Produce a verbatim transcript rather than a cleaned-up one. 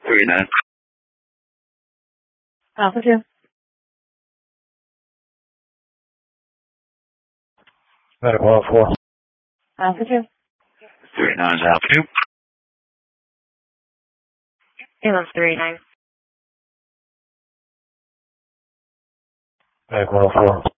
three nine. Alpha two. Medical one four. Alpha two. three nine is Alpha two. Ambulance three nine. Medical one four.